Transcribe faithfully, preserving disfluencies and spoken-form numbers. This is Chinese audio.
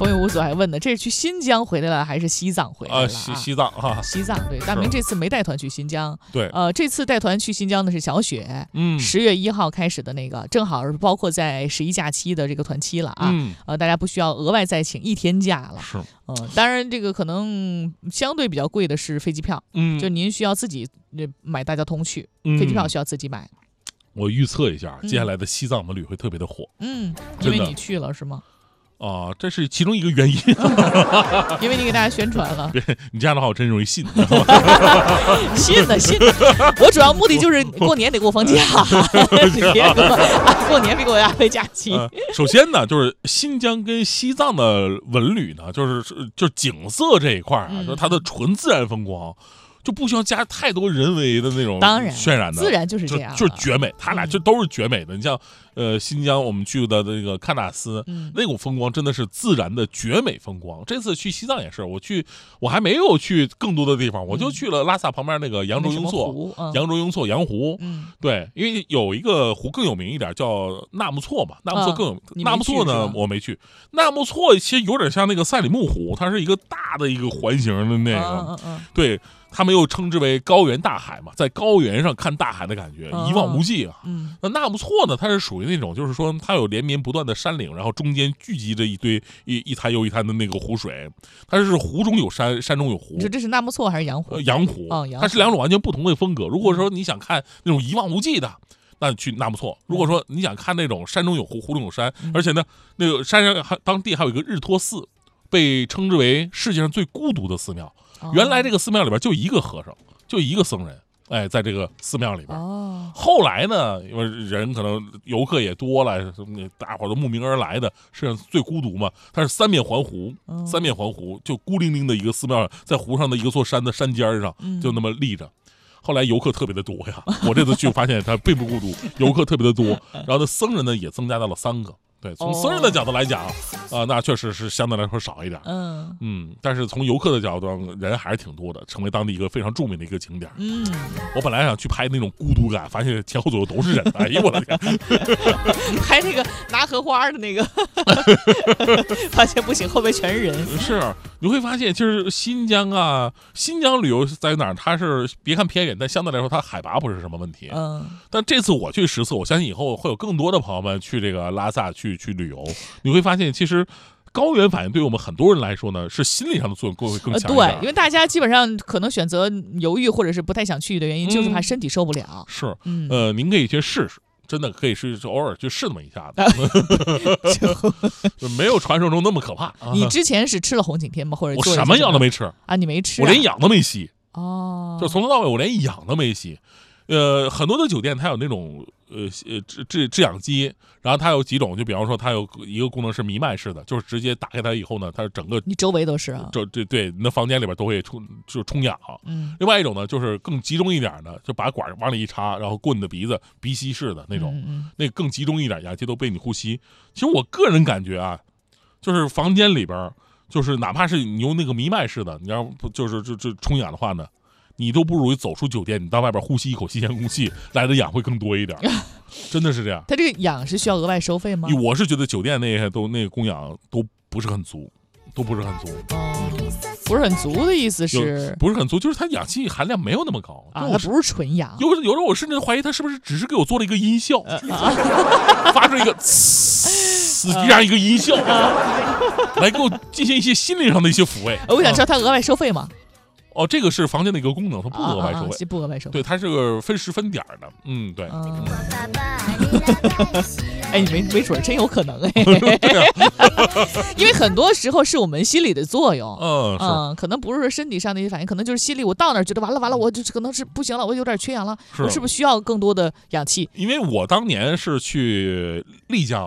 风雨无阻还问呢，这是去新疆回来了还是西藏回来了？啊， 西西藏哈， 西藏对。大明这次没带团去新疆， 对， 呃，这次带团去新疆的是小雪， 嗯， 十月一号开始的那个，正好是包括在十一假期的这个团期了啊， 嗯、 呃，大家不需要额外再请一天假了， 是， 嗯、呃，当然这个可能相对比较贵的是飞机票， 嗯， 就您需要自己买大交通去， 嗯、 飞机票需要自己买。 我预测一下，接下来的西藏的旅会特别的火， 嗯，因为你去了是吗？ 啊、呃，这是其中一个原因， 因为你给大家宣传了。 别，你这样的话我真容易信。 信的信的，我主要目的就是过年得给我放假，你别给我过年别给我安排假期、 呃。首先呢，就是新疆跟西藏的文旅呢，就是就是景色这一块啊，嗯、就是它的纯自然风光。就不需要加太多人为的那种渲染的， 自然就是这样， 就就是绝美，它俩就都是绝美的。嗯、你像呃新疆我们去的那个喀纳斯，嗯、那种风光真的是自然的绝美风光。这次去西藏也是，我去我还没有去更多的地方，我就去了拉萨旁边那个扬州雍措， 嗯、 扬州雍措羊湖。嗯，对，因为有一个湖更有名一点，叫纳木错嘛，纳木错更有。嗯、纳木错呢，我没去。纳木错其实有点像那个赛里木湖，它是一个大的一个环形的那个， 嗯嗯嗯、 对。他们又称之为高原大海嘛，在高原上看大海的感觉， 哦、 一望无际啊。 嗯， 那纳木错呢，它是属于那种，就是说它有连绵不断的山岭，然后中间聚集着一堆一一滩又一滩的那个湖水，它是湖中有山，山中有湖。 你说这是纳木错还是羊湖？ 呃、羊湖， 哦， 它是两种完全不同的风格。如果说你想看那种一望无际的，那你去纳木错；如果说你想看那种山中有湖，湖中有山， 嗯、 而且呢，那个山上还当地还有一个日托寺，被称之为世界上最孤独的寺庙。 哦、 原来这个寺庙里边就一个和尚。就一个僧人，哎，在这个寺庙里边。 哦， 后来呢，因为人可能游客也多了，大伙都慕名而来的，世界上最孤独嘛。它是三面环湖， 哦、 三面环湖，就孤零零的一个寺庙，在湖上的一个座山的山尖上，就那么立着。嗯、后来游客特别的多呀，我这次去发现它并不孤独，游客特别的多。然后那僧人呢也增加到了三个。对，从僧人的角度来讲，啊、哦呃，那确实是相对来说少一点。 嗯嗯，但是从游客的角度，人还是挺多的，成为当地一个非常著名的一个景点。 嗯， 我本来想去拍那种孤独感，发现前后左右都是人，哎呦我的天！ 拍那个拿荷花的那个，发现不行，后边全是人。 是，你会发现，其实新疆啊，新疆旅游在哪儿？它是别看偏远，但相对来说，它海拔不是什么问题。 嗯， 但这次我去十次，我相信以后会有更多的朋友们去这个拉萨去。去旅游，你会发现其实高原反应对于我们很多人来说呢，是心理上的作用更会更强一点、 呃。对，因为大家基本上可能选择犹豫或者是不太想去的原因，嗯、就是怕身体受不了。 是， 嗯、 呃，您可以去试试。真的可以是偶尔去试那么一下子，就没有传说中那么可怕。 你之前是吃了红景天吗？或者我什么药都没吃啊？你没吃、啊？ 我连氧都没吸。 哦， 就从头到尾我连氧都没吸。呃，很多的酒店它有那种呃呃制制制氧机，然后它有几种，就比方说它有一个功能是弥漫式的，就是直接打开它以后呢，它整个你周围都是啊， 这这对，你的房间里边都会冲就冲氧。 嗯， 另外一种呢，就是更集中一点的，就把管往里一插，然后过你的鼻子，鼻吸式的那种， 嗯嗯那更集中一点，氧气都被你呼吸。其实我个人感觉啊，就是房间里边，就是哪怕是你用那个弥漫式的，你要不就是就就冲氧的话呢，你都不如走出酒店，你到外边呼吸一口新鲜空气，来的氧会更多一点，真的是这样。 它这个氧是需要额外收费吗？ 我是觉得酒店那些都那个供氧都不是很足，都不是很足。 哦，不是很足的意思是？ 不是很足，就是它氧气含量没有那么高啊，它不是纯氧。 有有时候我甚至怀疑它是不是只是给我做了一个音效， 呃啊、发出一个呲这样一个音效，啊、来给我进行一些心理上的一些抚慰。 我想知道它额外收费吗？ 哦，这个是房间的一个功能，它不额外收费， 啊啊、不额外收费。 对，它是个分时分点的，嗯，对。 嗯、哎，你没没准真有可能哎，因为很多时候是我们心理的作用， 嗯嗯，可能不是说身体上的一些反应，可能就是心理，我到那儿觉得完了完了，我就可能是不行了，我有点缺氧了， 是我是不是需要更多的氧气？ 因为我当年是去丽江。